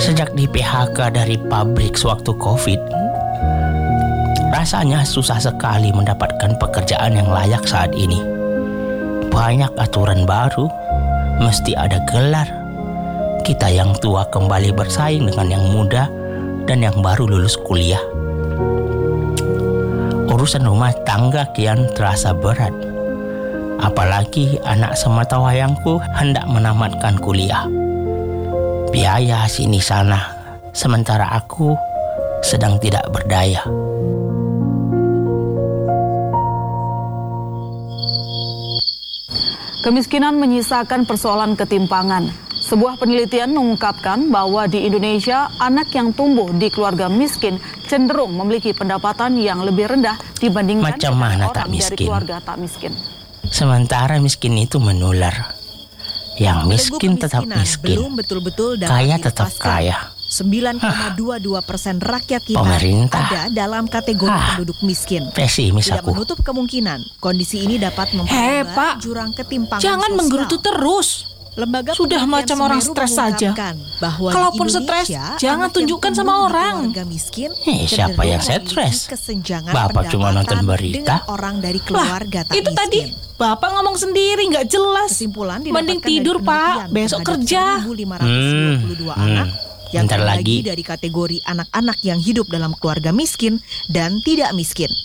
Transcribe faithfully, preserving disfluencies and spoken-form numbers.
Sejak di P H K dari pabrik sewaktu Covid, rasanya susah sekali mendapatkan pekerjaan yang layak saat ini. Banyak aturan baru, mesti ada gelar. Kita yang tua kembali bersaing dengan yang muda dan yang baru lulus kuliah. Urusan rumah tangga kian terasa berat. Apalagi anak sematawayangku hendak menamatkan kuliah. Biaya sini sana, sementara aku sedang tidak berdaya. Kemiskinan menyisakan persoalan ketimpangan. Sebuah penelitian mengungkapkan bahwa di Indonesia, anak yang tumbuh di keluarga miskin cenderung memiliki pendapatan yang lebih rendah dibandingkan Macam mana tak orang dari miskin? keluarga tak miskin. Sementara miskin itu menular. Yang miskin tetap miskin, belum betul-betul kaya tetap kaya. sembilan koma dua dua persen rakyat kita Pemerintah. ada dalam kategori Hah, penduduk miskin. Pesimis Tidak aku. menutup kemungkinan kondisi ini dapat Hei, memperlebar Pak. jurang ketimpangan Jangan sosial. menggerutu terus. Lembaga Sudah Penelitian macam orang Semeru stres saja. mengungkapkan bahwa Kalaupun di stres, Indonesia, jangan anak yang tunjukkan sama tumbuh di orang. keluarga miskin Eh, siapa cenderung yang memiliki stres? kesenjangan Bapak cuma nonton pendapatan berita. dengan orang dari keluarga tak Itu miskin. tadi Bapak ngomong sendiri nggak jelas. Kesimpulan Mending didapatkan tidur, dari Pak. penelitian Besok terhadap kerja. seribu lima ratus dua puluh dua Hmm, anak yang bentar terbagi lagi. dari kategori anak-anak yang hidup dalam keluarga miskin dan tidak miskin.